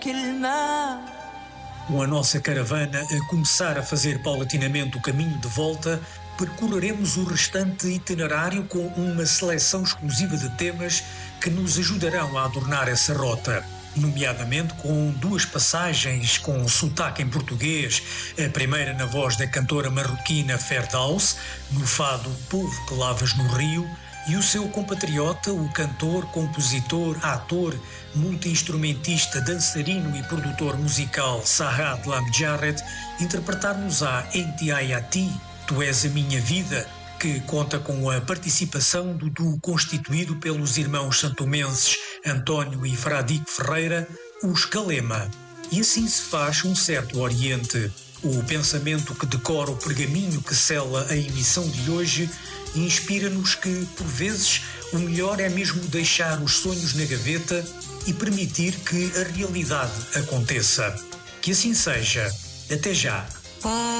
Com a nossa caravana a começar a fazer paulatinamente o caminho de volta, percorreremos o restante itinerário com uma seleção exclusiva de temas que nos ajudarão a adornar essa rota, nomeadamente com 2 passagens com sotaque em português, a primeira na voz da cantora marroquina Ferdaus, no fado Povo que Lavas no Rio, e o seu compatriota, o cantor, compositor, ator, multi-instrumentista, dançarino e produtor musical Saad Lamjared, interpretar-nos-á Enti Ai a Ti, Tu És a Minha Vida, que conta com a participação do duo constituído pelos irmãos santomenses António e Fradique Ferreira, os Calema. E assim se faz um certo Oriente. O pensamento que decora o pergaminho que sela a emissão de hoje inspira-nos que, por vezes, o melhor é mesmo deixar os sonhos na gaveta e permitir que a realidade aconteça. Que assim seja. Até já.